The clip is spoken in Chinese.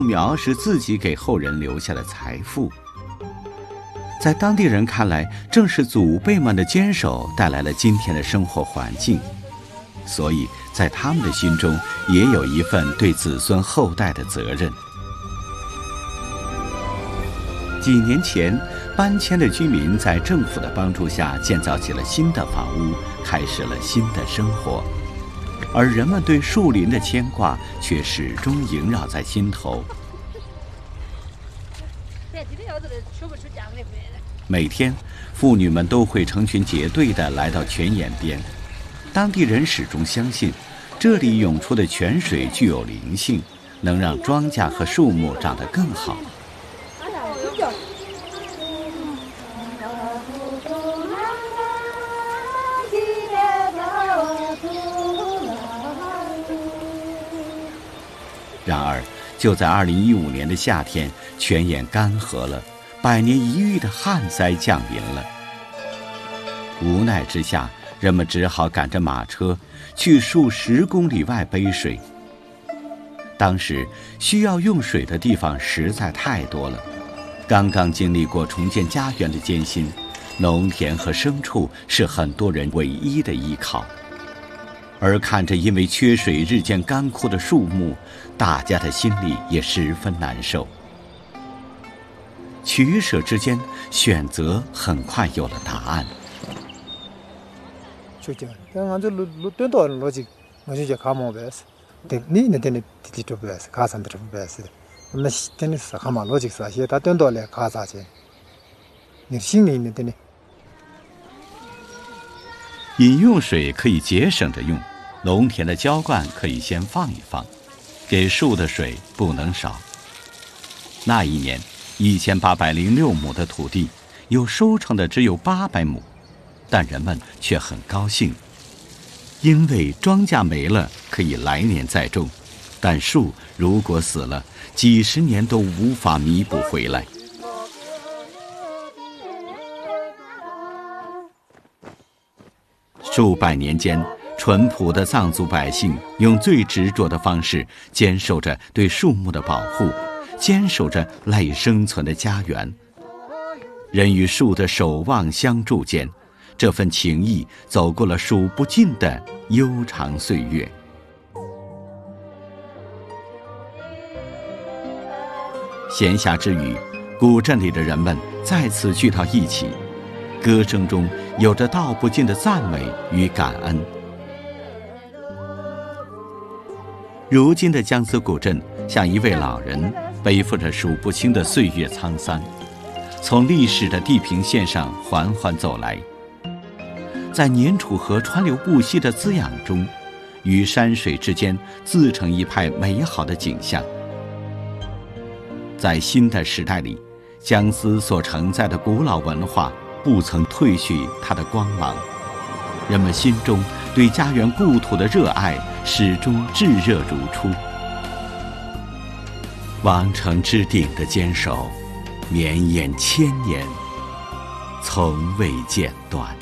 苗是自己给后人留下的财富。在当地人看来，正是祖辈们的坚守带来了今天的生活环境，所以在他们的心中也有一份对子孙后代的责任。几年前，搬迁的居民在政府的帮助下建造起了新的房屋，开始了新的生活，而人们对树林的牵挂却始终萦绕在心头。每天，妇女们都会成群结队地来到泉眼边，当地人始终相信，这里涌出的泉水具有灵性，能让庄稼和树木长得更好。然而，就在2015年的夏天，泉眼干涸了，100年一遇的旱灾降临了。无奈之下，人们只好赶着马车去数10公里外背水。当时需要用水的地方实在太多了，刚刚经历过重建家园的艰辛，农田和牲畜是很多人唯一的依靠。而看着因为缺水日渐干枯的树木，大家的心里也十分难受。取舍之间，选择很快有了答案。饮用水可以节省着用，农田的浇灌可以先放一放，给树的水不能少。那一年，1806亩的土地，有收成的只有800亩，但人们却很高兴，因为庄稼没了可以来年再种，但树如果死了，几十年都无法弥补回来。数百年间，淳朴的藏族百姓用最执着的方式坚守着对树木的保护，坚守着赖以生存的家园。人与树的守望相助间，这份情谊走过了数不尽的悠长岁月。闲暇之余，古镇里的人们再次聚到一起，歌声中有着道不尽的赞美与感恩。如今的江子古镇像一位老人，背负着数不清的岁月沧桑，从历史的地平线上缓缓走来，在年楚河川流不息的滋养中，与山水之间自成一派美好的景象。在新的时代里，江丝所承载的古老文化不曾褪去它的光芒，人们心中对家园故土的热爱始终炙热如初。王城之顶的坚守，绵延1000年，从未间断。